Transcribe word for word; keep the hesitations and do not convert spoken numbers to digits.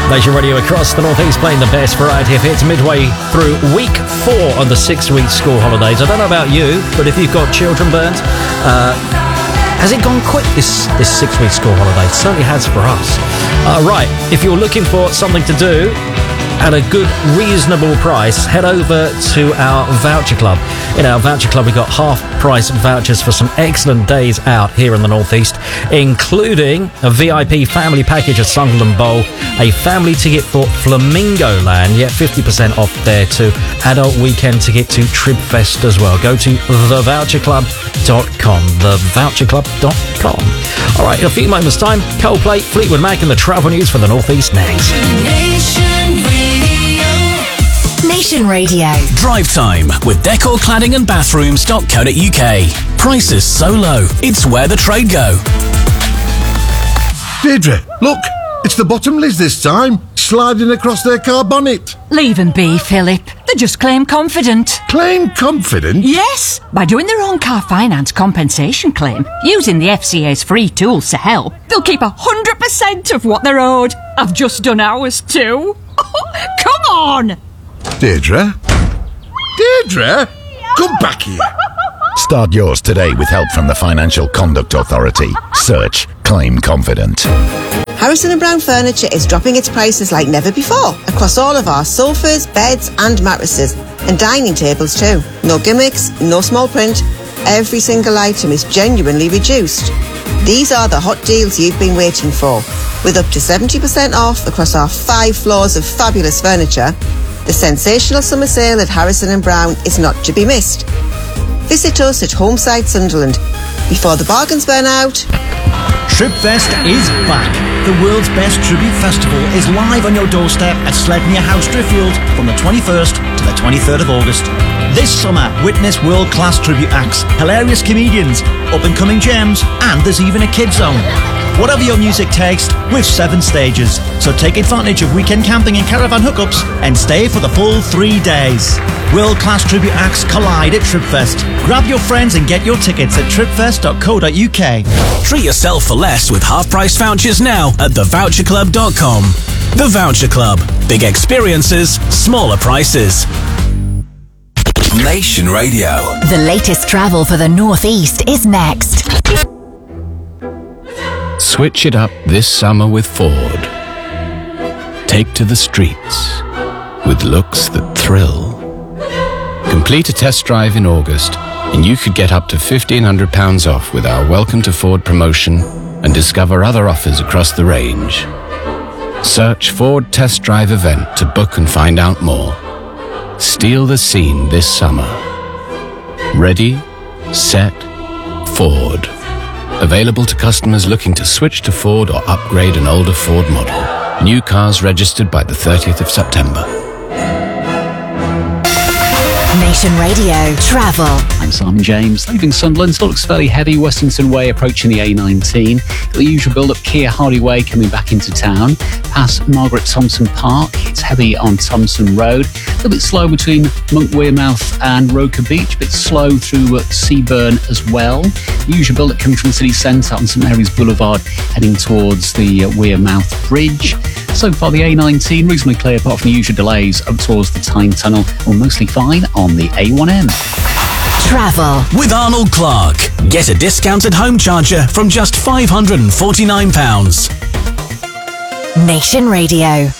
Nation Radio across the North East playing the best variety of hits midway through week four of the six-week school holidays. I don't know about you, but if you've got children, Bernd, uh, has it gone quick this, this six-week school holiday? It certainly has for us. Uh, right, if you're looking for something to do at a good, reasonable price, head over to our Voucher Club. In our Voucher Club, we've got half-price vouchers for some excellent days out here in the North East, including a V I P family package at Sunderland Bowl, a family ticket for Flamingo Land, yet fifty percent off there too, adult weekend ticket to Tribfest as well. Go to the voucher club dot com, the voucher club dot com. All right, in a few moments' time, Coldplay, Fleetwood Mac and the travel news for the North East next. Nation Radio. Drive time with decor cladding and bathrooms dot co dot uk. Prices so low, it's where the trade go. Deirdre, look, it's the Bottomleys this time, sliding across their car bonnet. Leave them be, Philip. They're just claim confident. Claim confident? Yes, by doing their own car finance compensation claim, using the F C A's free tools to help, they'll keep one hundred percent of what they're owed. I've just done ours too. Come on! Deirdre? Deirdre? Come back here. Start yours today with help from the Financial Conduct Authority. Search Claim Confident. Harrison and Brown Furniture is dropping its prices like never before across all of our sofas, beds and mattresses, and dining tables too. No gimmicks, no small print. Every single item is genuinely reduced. These are the hot deals you've been waiting for. With up to seventy percent off across our five floors of fabulous furniture, the sensational summer sale at Harrison and Brown is not to be missed. Visit us at Homeside Sunderland before the bargains burn out. Tribfest is back. The world's best tribute festival is live on your doorstep at Sledmere House, Driffield from the twenty-first to the twenty-third of August. This summer, witness world-class tribute acts, hilarious comedians, up-and-coming gems, and there's even a kids zone. Whatever your music taste, with seven stages. So take advantage of weekend camping and caravan hookups and stay for the full three days. World-class tribute acts collide at Tribfest. Grab your friends and get your tickets at tribfest dot co dot uk. Treat yourself for less with half-price vouchers now at the voucher club dot com. The Voucher Club. Big experiences, smaller prices. Nation Radio. The latest travel for the North East is next. Switch it up this summer with Ford. Take to the streets with looks that thrill. Complete a test drive in August and you could get up to fifteen hundred pounds off with our Welcome to Ford promotion and discover other offers across the range. Search Ford Test Drive event to book and find out more. Steal the scene this summer. Ready, set, Ford. Available to customers looking to switch to Ford or upgrade an older Ford model. New cars registered by the thirtieth of September. Nation Radio Travel. I'm Simon James. Leaving Sunderland, still looks fairly heavy. Westington Way approaching the A nineteen. The usual build-up Keir Hardy Way coming back into town. Past Margaret Thompson Park. It's heavy on Thompson Road. A little bit slow between Monk Wearmouth and Roker Beach. A bit slow through uh, Seaburn as well. The usual build-up coming from the city centre on St Mary's Boulevard heading towards the uh, Wearmouth Bridge. So far the A nineteen reasonably clear apart from the usual delays up towards the Tyne Tunnel, or mostly fine on the A one M. Travel with Arnold Clark. Get a discounted home charger from just five hundred and forty-nine pounds. Nation Radio.